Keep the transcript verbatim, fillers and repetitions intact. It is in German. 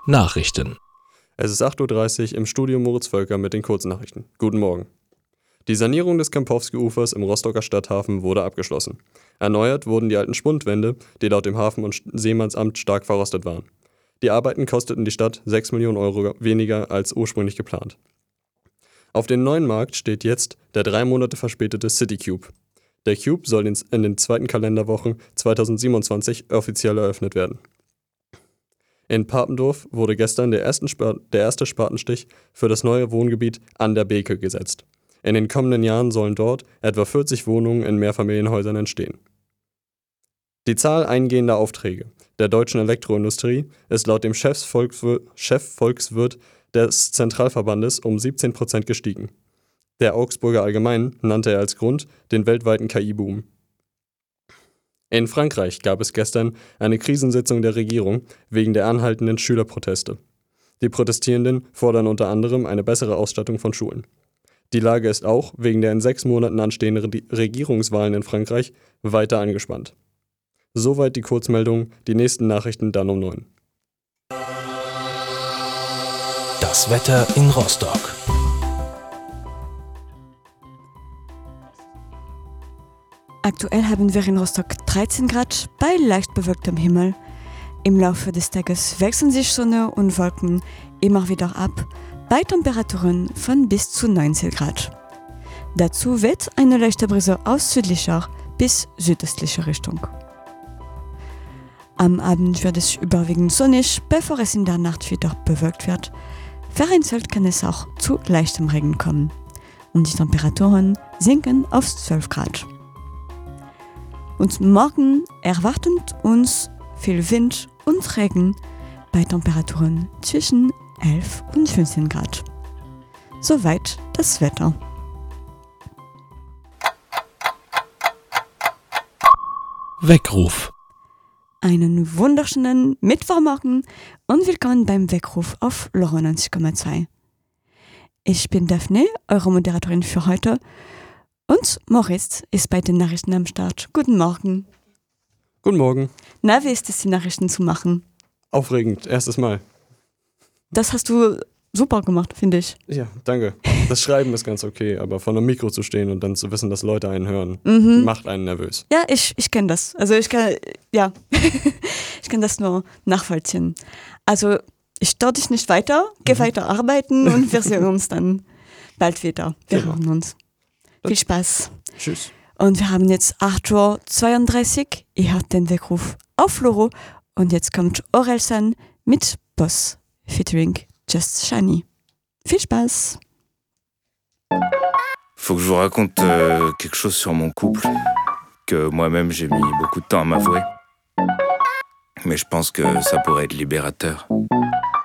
Nachrichten. Es ist acht Uhr dreißig im Studio Moritz Völker mit den Kurznachrichten. Guten Morgen. Die Sanierung des Kempowski-Ufers im Rostocker Stadthafen wurde abgeschlossen. Erneuert wurden die alten Spundwände, die laut dem Hafen- und Seemannsamt stark verrostet waren. Die Arbeiten kosteten die Stadt sechs Millionen Euro weniger als ursprünglich geplant. Auf dem neuen Markt steht jetzt der drei Monate verspätete City Cube. Der Cube soll in den zweiten Kalenderwochen zweitausendsiebenundzwanzig offiziell eröffnet werden. In Papendorf wurde gestern der, ersten Sp- der erste Spatenstich für das neue Wohngebiet An der Beeke gesetzt. In den kommenden Jahren sollen dort etwa vierzig Wohnungen in Mehrfamilienhäusern entstehen. Die Zahl eingehender Aufträge der deutschen Elektroindustrie ist laut dem Chefvolkswirt, Chefvolkswirt des Zentralverbandes um siebzehn Prozent gestiegen. Der Augsburger Allgemeinen nannte er als Grund den weltweiten K I-Boom. In Frankreich gab es gestern eine Krisensitzung der Regierung wegen der anhaltenden Schülerproteste. Die Protestierenden fordern unter anderem eine bessere Ausstattung von Schulen. Die Lage ist auch wegen der in sechs Monaten anstehenden Regierungswahlen in Frankreich weiter angespannt. Soweit die Kurzmeldung, die nächsten Nachrichten dann um neun. Das Wetter in Rostock. Aktuell haben wir in Rostock dreizehn Grad bei leicht bewölktem Himmel. Im Laufe des Tages wechseln sich Sonne und Wolken immer wieder ab, bei Temperaturen von bis zu neunzehn Grad. Dazu weht eine leichte Brise aus südlicher bis südöstlicher Richtung. Am Abend wird es überwiegend sonnig, bevor es in der Nacht wieder bewölkt wird. Vereinzelt kann es auch zu leichtem Regen kommen. Und die Temperaturen sinken auf zwölf Grad. Und morgen erwartet uns viel Wind und Regen bei Temperaturen zwischen elf und fünfzehn Grad. Soweit das Wetter. Weckruf. Einen wunderschönen Mittwochmorgen und willkommen beim Weckruf auf Lora neunzig Komma zwei. Ich bin Daphne, eure Moderatorin für heute. Und Moritz ist bei den Nachrichten am Start. Guten Morgen. Guten Morgen. Na, wie ist es, die Nachrichten zu machen? Aufregend, erstes Mal. Das hast du super gemacht, finde ich. Ja, danke. Das Schreiben ist ganz okay, aber vor einem Mikro zu stehen und dann zu wissen, dass Leute einen hören, Mhm. macht einen nervös. Ja, ich, ich kenne das. Also ich kann, ja, ich kann das nur nachvollziehen. Also ich stör dich nicht weiter, geh Mhm. weiter arbeiten und wir sehen uns dann bald wieder. Wir Genau. hören uns. Viel Spaß. Tschüss. Und wir haben jetzt acht Uhr zweiunddreißig. Ihr hört den Weckruf auf Loro. Und jetzt kommt Orelsan mit Boss featuring Just Shiny. Viel Spaß. Faut que je vous raconte euh, quelque chose sur mon couple, que moi-même j'ai mis beaucoup de temps à m'avouer. Mais je pense que ça pourrait être libérateur.